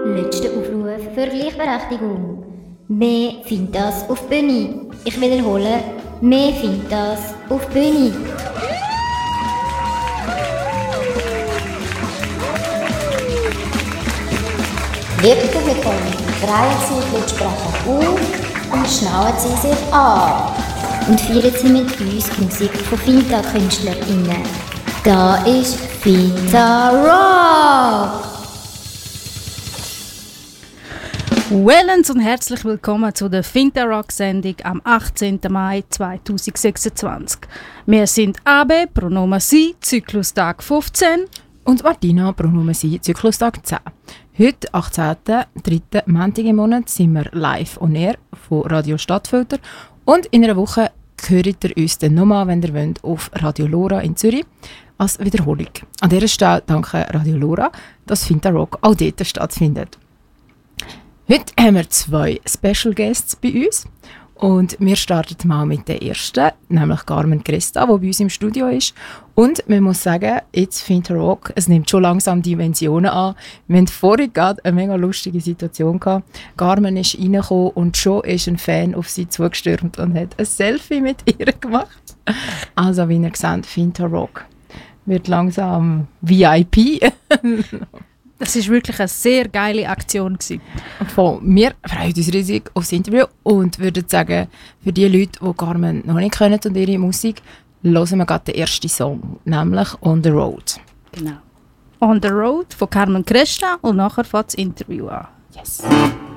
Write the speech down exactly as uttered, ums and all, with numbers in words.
Letzter Aufruf für Gleichberechtigung. Mehr findet das auf Bühne. Ich wiederhole, mehr findet das auf Bühne. Wirklich willkommen. Drehen Sie die Lautsprecher auf und schnallen Sie sich an. Und feiern Sie mit uns die Musik von Finta-KünstlerInnen. Da ist Finta Rock! Wellens und herzlich willkommen zu der Finta Rock Sendung am achtzehnten Mai zweitausendsechsundzwanzig. Wir sind A B, Pronomen Sie, Zyklustag fünfzehn. Und Martina, Pronomen Sie, Zyklustag zehn. Heute, achtzehnten dritten Montag im Monat, sind wir live on air von Radio Stadtfilter. Und in einer Woche hört ihr uns dann nochmal, wenn ihr wollt, auf Radio Lora in Zürich als Wiederholung. An dieser Stelle danke Radio Lora, dass Finta Rock auch dort stattfindet. Heute haben wir zwei Special Guests bei uns und wir starten mal mit der ersten, nämlich Carmen Cresta, die bei uns im Studio ist. Und man muss sagen, jetzt Finta Rock, es nimmt schon langsam Dimensionen an. Wir hatten vorhin gerade eine mega lustige Situation gehabt. Carmen ist reingekommen und schon ist ein Fan auf sie zugestürmt und hat ein Selfie mit ihr gemacht. Also wie ihr seht, Finta Rock wird langsam V I P. Das war wirklich eine sehr geile Aktion gewesen. Von wir freuen uns riesig aufs Interview und würden sagen, für die Leute, die Carmen noch nicht kennen und ihre Musik, hören wir gerade den ersten Song, nämlich «On the Road». Genau. «On the Road» von Carmen Cresta und nachher fängt das Interview an. Yes.